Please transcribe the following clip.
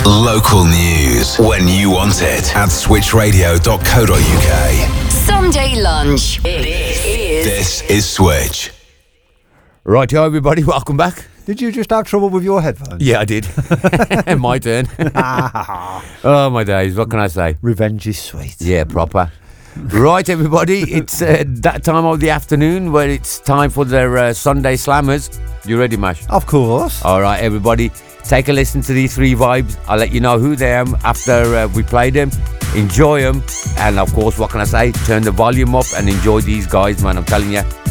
Local news when you want it at switchradio.co.uk. Sunday lunch. This is Switch. Right, hi everybody, welcome back. Did you just have trouble with your headphones? Yeah, I did. My turn. Oh, my days, what can I say? Revenge is sweet. Yeah, proper. Right, everybody, it's that time of the afternoon where it's time for their Sunday Slammers. You ready, Mash? Of course. All right, everybody, take a listen to these three vibes. I'll let you know who they are after we play them. Enjoy them. And, of course, what can I say? Turn the volume up and enjoy these guys, man. I'm telling you,